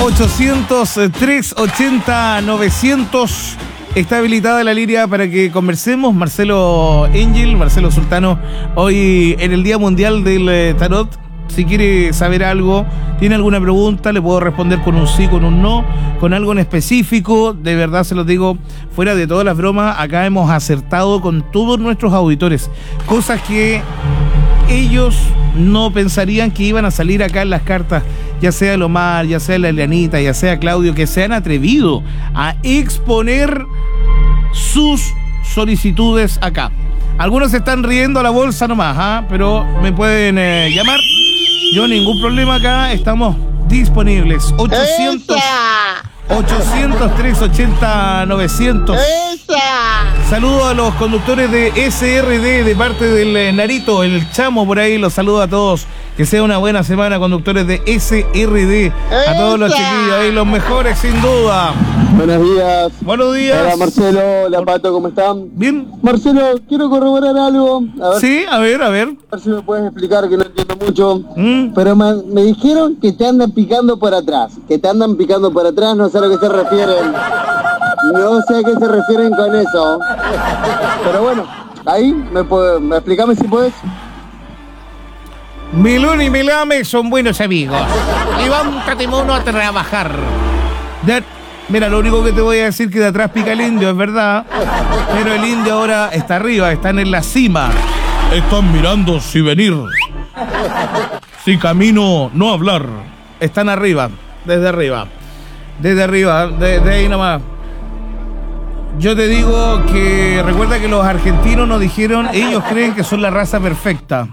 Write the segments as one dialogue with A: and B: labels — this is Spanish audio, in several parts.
A: 800-380-900. Está habilitada la línea para que conversemos. Marcelo Angel, Marcelo Sultano, hoy en el Día Mundial del Tarot. Si quiere saber algo, tiene alguna pregunta, le puedo responder con un sí, con un no, con algo en específico. De verdad se los digo, fuera de todas las bromas, acá hemos acertado con todos nuestros auditores. Cosas que ellos no pensarían que iban a salir acá en las cartas, ya sea Lomar, ya sea la Elianita, ya sea Claudio, que se han atrevido a exponer sus solicitudes acá. Algunos se están riendo a la bolsa nomás, pero me pueden llamar. Yo ningún problema acá, estamos disponibles. 800-380-900. Saludo a los conductores de SRD de parte del Narito, el Chamo por ahí, los saludo a todos. Que sea una buena semana, conductores de SRD. A todos los chiquillos ahí, los mejores sin duda.
B: Buenos días.
A: Buenos días.
B: Hola Marcelo, hola Pato, ¿cómo están?
A: Bien.
B: Marcelo, quiero corroborar algo. A ver,
A: Sí, a ver.
B: a ver si me puedes explicar, que no entiendo mucho. Pero me dijeron que te andan picando por atrás. Que te andan picando por atrás, no sé a lo que se refieren. No sé a qué se refieren con eso. Pero bueno, ahí, ¿me explícame si puedes?
A: Milón y Milame son buenos amigos. Levántate, mono, a trabajar. Mira, lo único que te voy a decir que de atrás pica el indio, es verdad. Pero el indio ahora está arriba, están en la cima. Están mirando si venir. Si camino, no hablar. Están arriba, desde arriba. Desde arriba, de ahí nomás. Yo te digo que recuerda que los argentinos nos dijeron, ellos creen que son la raza perfecta.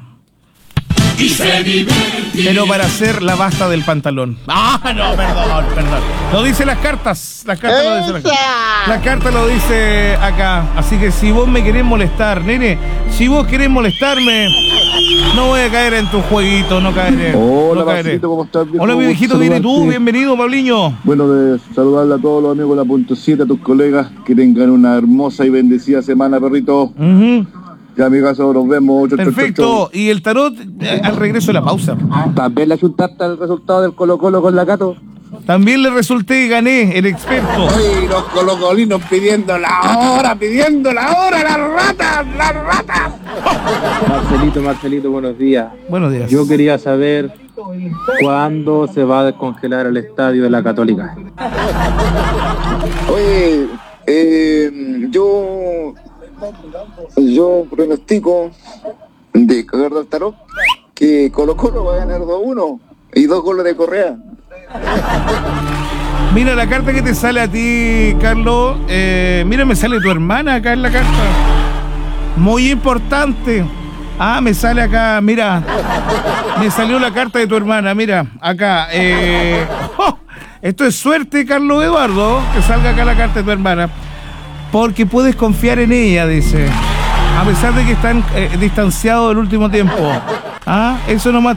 A: Pero para hacer la basta del pantalón. Ah, no, perdón. Lo dice las cartas. Las cartas lo dicen acá. La carta lo dice acá. Así que si vos me querés molestar, nene, si vos querés molestarme, no voy a caer en tu jueguito, no caeré.
B: Hola,
A: no caeré.
B: Marcelito, ¿cómo estás?
A: Hola, mi viejito, viene tú, bienvenido, Pabliño.
B: Bueno, de saludarle a todos los amigos de la Punto 7, a tus colegas, que tengan una hermosa y bendecida semana, perrito. Ya, amigas, nos vemos.
A: Perfecto. Y el tarot al regreso de la pausa.
B: ¿También le asustaste el resultado del Colo-Colo con la Cato?
A: También le resulté y gané, el experto.
B: Ay, los colocolinos pidiendo la hora, las ratas. Marcelito, buenos días.
A: Buenos días.
C: Yo quería saber cuándo se va a descongelar el estadio de la Católica.
B: Oye, yo pronostico de cagar del tarot que Colo-Colo va a ganar 2-1 y 2 goles de Correa.
A: Mira la carta que te sale a ti, Carlos. Mira, me sale tu hermana acá en la carta. Muy importante. Ah, me sale acá, mira. Me salió la carta de tu hermana, mira, acá. Esto es suerte, Carlos Eduardo, que salga acá la carta de tu hermana. Porque puedes confiar en ella, dice. A pesar de que están distanciados el último tiempo. Ah, eso nomás